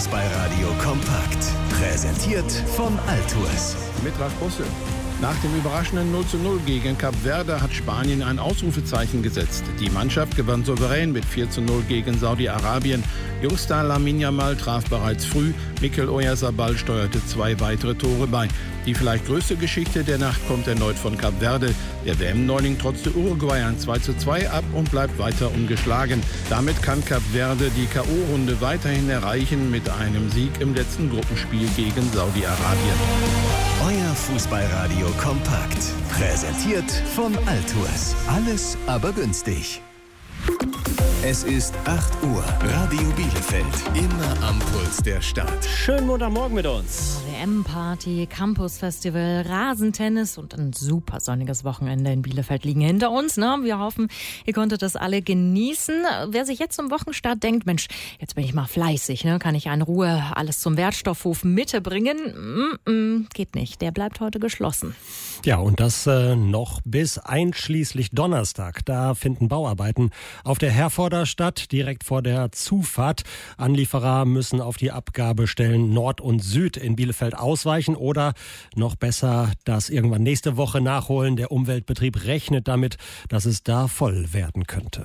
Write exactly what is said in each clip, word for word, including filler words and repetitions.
Fußballradio kompakt. Präsentiert von Altours. Mit Ralf Busse. Nach dem überraschenden null zu null gegen Kap Verde hat Spanien ein Ausrufezeichen gesetzt. Die Mannschaft gewann souverän mit vier zu null gegen Saudi-Arabien. Jungstar Lamine Yamal traf bereits früh. Mikel Oyarzabal steuerte zwei weitere Tore bei. Die vielleicht größte Geschichte der Nacht kommt erneut von Kap Verde. Der W M-Neuling trotzte Uruguay ein zwei zu zwei ab und bleibt weiter ungeschlagen. Damit kann Kap Verde die K O-Runde weiterhin erreichen mit einem Sieg im letzten Gruppenspiel gegen Saudi-Arabien. Euer Fußballradio kompakt. Präsentiert von Altours. Alles aber günstig. Es ist acht Uhr. Radio Bielefeld. Immer am Puls der Stadt. Schönen Montagmorgen mit uns. W M-Party, Campus-Festival, Rasentennis und ein super sonniges Wochenende in Bielefeld liegen hinter uns. Ne? Wir hoffen, ihr konntet das alle genießen. Wer sich jetzt zum Wochenstart denkt, Mensch, jetzt bin ich mal fleißig, ne? Kann ich in Ruhe alles zum Wertstoffhof Mitte bringen? Mm-mm, geht nicht, der bleibt heute geschlossen. Ja, und das äh, noch bis einschließlich Donnerstag. Da finden Bauarbeiten auf der Herforder statt, direkt vor der Zufahrt. Anlieferer müssen auf die Abgabestellen Nord und Süd in Bielefeld ausweichen oder noch besser das irgendwann nächste Woche nachholen. Der Umweltbetrieb rechnet damit, dass es da voll werden könnte.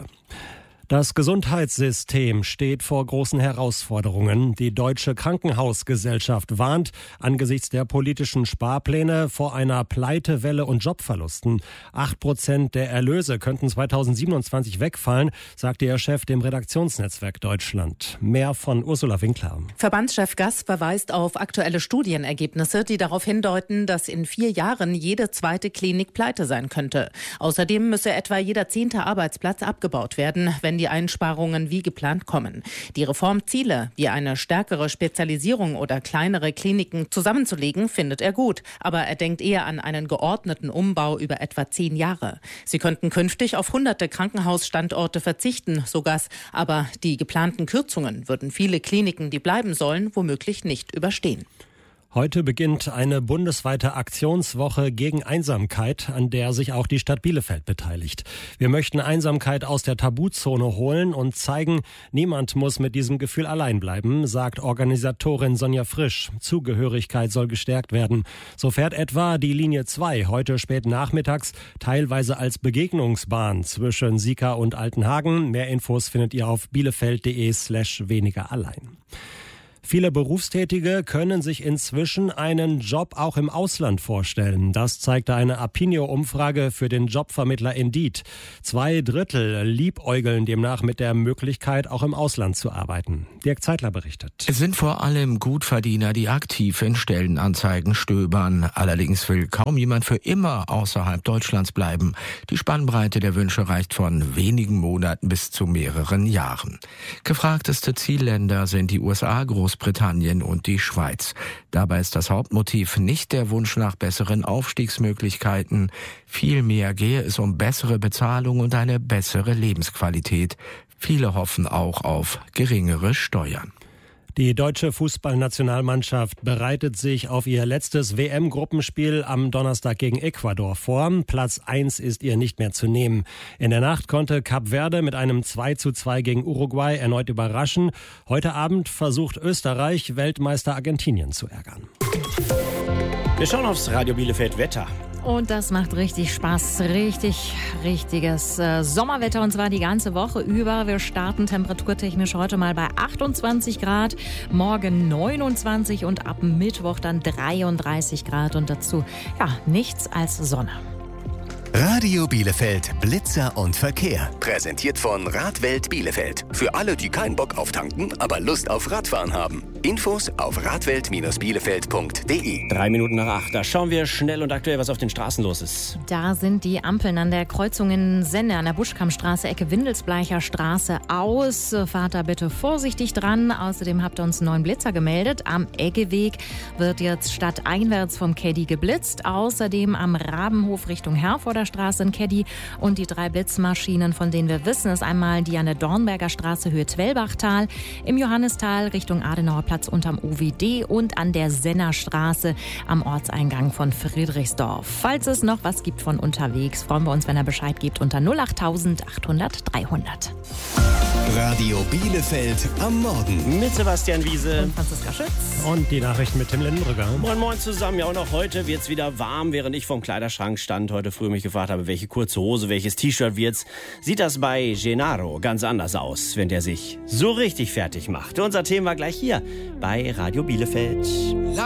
Das Gesundheitssystem steht vor großen Herausforderungen. Die Deutsche Krankenhausgesellschaft warnt angesichts der politischen Sparpläne vor einer Pleitewelle und Jobverlusten. Acht Prozent der Erlöse könnten zweitausendsiebenundzwanzig wegfallen, sagte ihr Chef dem Redaktionsnetzwerk Deutschland. Mehr von Ursula Winkler. Verbandschef Gass verweist auf aktuelle Studienergebnisse, die darauf hindeuten, dass in vier Jahren jede zweite Klinik pleite sein könnte. Außerdem müsse etwa jeder zehnte Arbeitsplatz abgebaut werden, wenn die Einsparungen wie geplant kommen. Die Reformziele, wie eine stärkere Spezialisierung oder kleinere Kliniken zusammenzulegen, findet er gut. Aber er denkt eher an einen geordneten Umbau über etwa zehn Jahre. Sie könnten künftig auf hunderte Krankenhausstandorte verzichten, so Gass. Aber die geplanten Kürzungen würden viele Kliniken, die bleiben sollen, womöglich nicht überstehen. Heute beginnt eine bundesweite Aktionswoche gegen Einsamkeit, an der sich auch die Stadt Bielefeld beteiligt. Wir möchten Einsamkeit aus der Tabuzone holen und zeigen, niemand muss mit diesem Gefühl allein bleiben, sagt Organisatorin Sonja Frisch. Zugehörigkeit soll gestärkt werden. So fährt etwa die Linie zwei heute spät nachmittags teilweise als Begegnungsbahn zwischen Sika und Altenhagen. Mehr Infos findet ihr auf bielefeld.de slash weniger allein. Viele Berufstätige können sich inzwischen einen Job auch im Ausland vorstellen. Das zeigte eine Apinio-Umfrage für den Jobvermittler Indeed. Zwei Drittel liebäugeln demnach mit der Möglichkeit, auch im Ausland zu arbeiten. Dirk Zeitler berichtet. Es sind vor allem Gutverdiener, die aktiv in Stellenanzeigen stöbern. Allerdings will kaum jemand für immer außerhalb Deutschlands bleiben. Die Spannbreite der Wünsche reicht von wenigen Monaten bis zu mehreren Jahren. Gefragteste Zielländer sind die U S A, Großbritannien, Großbritannien und die Schweiz. Dabei ist das Hauptmotiv nicht der Wunsch nach besseren Aufstiegsmöglichkeiten. Vielmehr gehe es um bessere Bezahlung und eine bessere Lebensqualität. Viele hoffen auch auf geringere Steuern. Die deutsche Fußballnationalmannschaft bereitet sich auf ihr letztes W M-Gruppenspiel am Donnerstag gegen Ecuador vor. Platz eins ist ihr nicht mehr zu nehmen. In der Nacht konnte Kap Verde mit einem zwei zu zwei gegen Uruguay erneut überraschen. Heute Abend versucht Österreich, Weltmeister Argentinien zu ärgern. Wir schauen aufs Radio Bielefeld Wetter. Und das macht richtig Spaß. Richtig, richtiges äh, Sommerwetter und zwar die ganze Woche über. Wir starten temperaturtechnisch heute mal bei achtundzwanzig Grad, morgen neunundzwanzig und ab Mittwoch dann dreiunddreißig Grad und dazu ja nichts als Sonne. Radio Bielefeld, Blitzer und Verkehr. Präsentiert von Radwelt Bielefeld. Für alle, die keinen Bock auf tanken, aber Lust auf Radfahren haben. Infos auf radwelt Bielefeld punkt de. Drei Minuten nach acht. Da schauen wir schnell und aktuell, was auf den Straßen los ist. Da sind die Ampeln an der Kreuzung in Senne, an der Buschkammstraße, Ecke Windelsbleicher Straße aus. Fahrt da bitte vorsichtig dran. Außerdem habt ihr uns einen neuen Blitzer gemeldet. Am Eggeweg wird jetzt stadteinwärts vom Caddy geblitzt. Außerdem am Rabenhof Richtung Herforder Straße ein Caddy. Und die drei Blitzmaschinen, von denen wir wissen, ist einmal die an der Dornberger Straße Höhe Twellbachtal, im Johannistal Richtung Adenauer Platz unterm O W D und an der Senner Straße am Ortseingang von Friedrichsdorf. Falls es noch was gibt von unterwegs, freuen wir uns, wenn ihr Bescheid gebt unter null acht acht hundert dreihundert. Radio Bielefeld am Morgen. Mit Sebastian Wiese und Franziska Schütz. Und die Nachrichten mit Tim Lindenbrücker. Moin Moin zusammen. Ja, auch noch heute wird's wieder warm, während ich vorm Kleiderschrank stand, heute früh mich gefragt habe, welche kurze Hose, welches T-Shirt wird's, sieht das bei Gennaro ganz anders aus, wenn der sich so richtig fertig macht. Unser Thema gleich hier bei Radio Bielefeld.